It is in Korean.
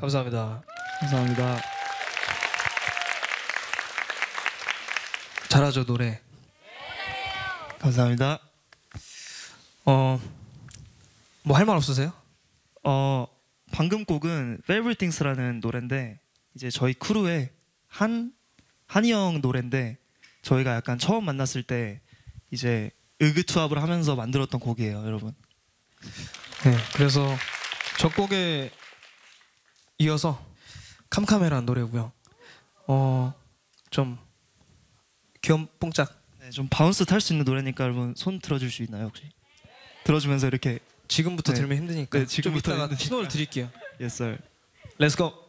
감사합니다. 감사합니다. 잘하죠 노래. 감사합니다. 뭐 할 말 없으세요? 방금 곡은 Favorite Things라는 노래인데 이제 저희 크루의 한이 형 노래인데 저희가 약간 처음 만났을 때 이제 의기투합을 하면서 만들었던 곡이에요, 여러분. 네. 그래서 저 곡에 이어서 캄캄해라는 노래고요. 좀 귀염뽕짝. 네, 좀 바운스 탈 수 있는 노래니까 여러분 손 들어줄 수 있나요 혹시? 들어주면서 이렇게 지금부터 네. 들으면 힘드니까 네, 지금부터 좀 이따가 힘드니까. 신호를 드릴게요. Yes sir. Let's go.